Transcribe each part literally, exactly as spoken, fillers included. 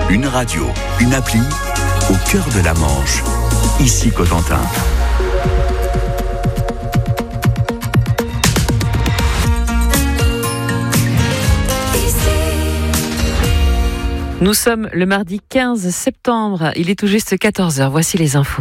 Une radio, une appli, au cœur de la Manche. Ici Cotentin. Nous sommes le mardi quinze septembre. Il est tout juste quatorze heures. Voici les infos.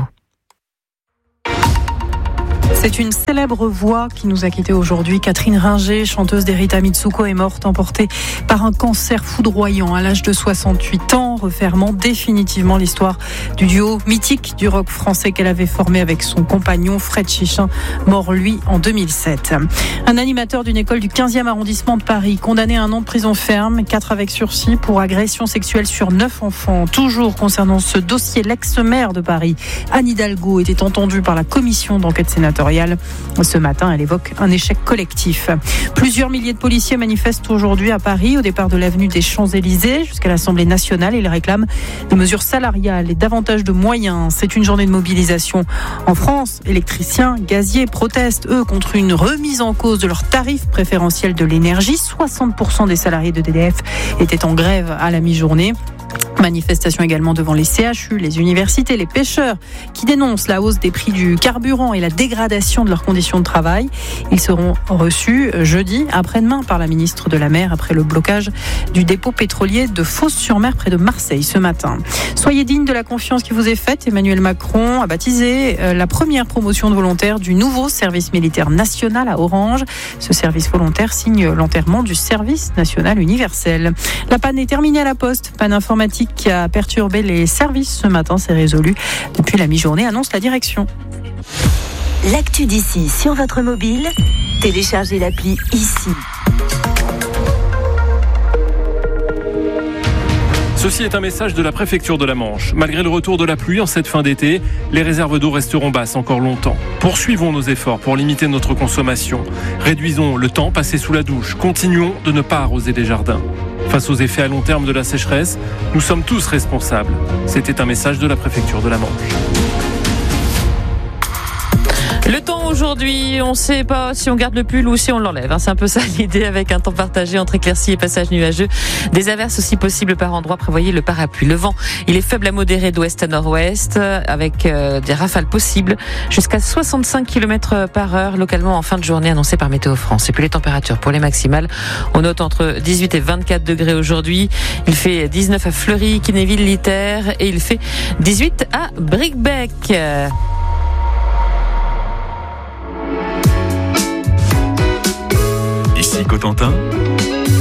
C'est une célèbre voix qui nous a quittés aujourd'hui. Catherine Ringer, chanteuse d'Erita Mitsuko, est morte emportée par un cancer foudroyant à l'âge de soixante-huit ans, refermant définitivement l'histoire du duo mythique du rock français qu'elle avait formé avec son compagnon Fred Chichin, mort lui en deux mille sept. Un animateur d'une école du quinzième arrondissement de Paris, condamné à un an de prison ferme, quatre avec sursis pour agression sexuelle sur neuf enfants. Toujours concernant ce dossier, l'ex-maire de Paris, Anne Hidalgo, était entendue par la commission d'enquête sénatoriale. Ce matin, elle évoque un échec collectif. Plusieurs milliers de policiers manifestent aujourd'hui à Paris, au départ de l'avenue des Champs-Élysées jusqu'à l'Assemblée nationale. Ils réclament des mesures salariales et davantage de moyens. C'est une journée de mobilisation. En France, électriciens, gaziers protestent, eux, contre une remise en cause de leurs tarifs préférentiels de l'énergie. soixante pour cent des salariés de D D F étaient en grève à la mi-journée. Manifestation également devant les C H U, les universités, les pêcheurs qui dénoncent la hausse des prix du carburant et la dégradation de leurs conditions de travail. Ils seront reçus jeudi, après-demain, par la ministre de la Mer après le blocage du dépôt pétrolier de Fos-sur-Mer près de Marseille ce matin. Soyez dignes de la confiance qui vous est faite. Emmanuel Macron a baptisé la première promotion de volontaires du nouveau service militaire national à Orange. Ce service volontaire signe l'enterrement du service national universel. La panne est terminée à la Poste. Panne informatique qui a perturbé les services ce matin, c'est résolu depuis la mi-journée, annonce la direction. L'actu d'ici sur votre mobile, téléchargez l'appli ici. Ceci est un message de la préfecture de la Manche. Malgré le retour de la pluie en cette fin d'été, les réserves d'eau resteront basses encore longtemps. Poursuivons nos efforts pour limiter notre consommation. Réduisons le temps passé sous la douche. Continuons de ne pas arroser les jardins. Face aux effets à long terme de la sécheresse, nous sommes tous responsables. C'était un message de la préfecture de la Manche. Le temps aujourd'hui, on ne sait pas si on garde le pull ou si on l'enlève. C'est un peu ça l'idée, avec un temps partagé entre éclaircies et passages nuageux. Des averses aussi possibles par endroits, prévoyez le parapluie. Le vent, il est faible à modéré d'ouest à nord-ouest, avec euh, des rafales possibles jusqu'à soixante-cinq kilomètres par heure, localement en fin de journée, annoncé par Météo France. Et puis les températures pour les maximales, on note entre dix-huit et vingt-quatre degrés aujourd'hui. Il fait dix-neuf à Fleury, Kinéville, Litaire, et il fait dix-huit à Bricbec. Ici Cotentin.